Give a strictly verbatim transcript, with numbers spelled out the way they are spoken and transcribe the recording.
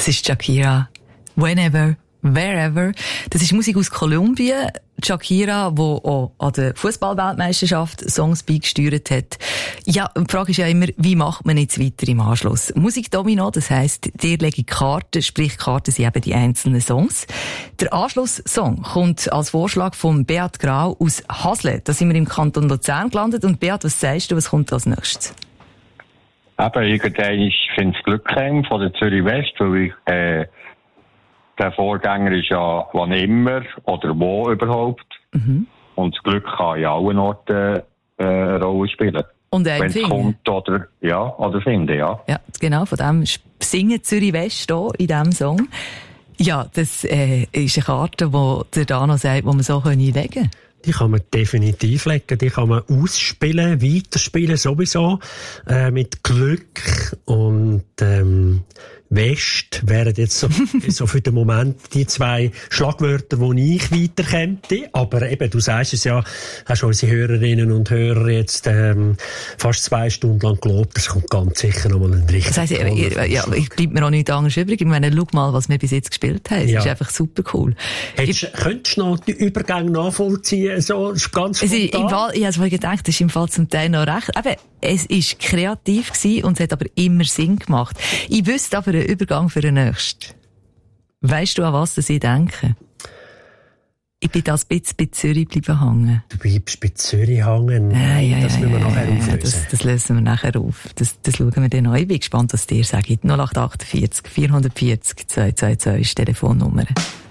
Das ist Shakira. Whenever, wherever. Das ist Musik aus Kolumbien. Shakira, die auch an der Fußball-Weltmeisterschaft Songs beigesteuert hat. Ja, die Frage ist ja immer, wie macht man jetzt weiter im Anschluss? Musikdomino, das heisst, dir lege Karten, sprich Karten sind eben die einzelnen Songs. Der Anschlusssong kommt als Vorschlag von Beat Grau aus Hasle. Da sind wir im Kanton Luzern gelandet. Und Beat, was sagst du, was kommt als nächstes? Eben, irgendwann, ich finde es Glück von der Zürich West, weil ich, äh, der Vorgänger ist ja wann immer oder wo überhaupt. Mhm. Und das Glück kann ja allen Orten äh, eine Rolle spielen. Und wenn es kommt oder, ja, oder finde, ja. Ja, genau, von dem singen Zürich West hier in diesem Song. Ja, das äh, ist eine Karte, die der Dano sagt, die man so legen kann. Die kann man definitiv legen, die kann man ausspielen, weiterspielen sowieso, äh, mit Glück und ähm, West wären jetzt so, so für den Moment die zwei Schlagwörter, die ich weiterkäme. Aber eben, du sagst es ja, hast unsere Hörerinnen und Hörer jetzt ähm, fast zwei Stunden lang gelobt, das kommt ganz sicher nochmal ein richtig. Das heisst, ja, ja, ich bleibe mir auch nichts anderes übrig. Ich meine, schau mal, was wir bis jetzt gespielt haben. Das ja. ist einfach super cool. Hättest, ich, könntest du noch die Übergänge nachvollziehen? So, ganz also, im Fall, ich habe gedacht, das ist im Fall zum Teil noch recht. Eben, es war kreativ gewesen und es hat aber immer Sinn gemacht. Ich wüsste aber einen Übergang für den nächsten. Weisst du, an was ich denke? Ich bin das ein bisschen bei Zürich bleiben hängen. Du bleibst bei Zürich hängen? Nein, ja, das ja, müssen wir ja, nachher ja, auflösen. Das, das lösen wir nachher auf. Das, das schauen wir dann an. Ich bin gespannt, was dir sagt. null acht acht vier vier vier null vier zwei zwei zwei ist die Telefonnummer.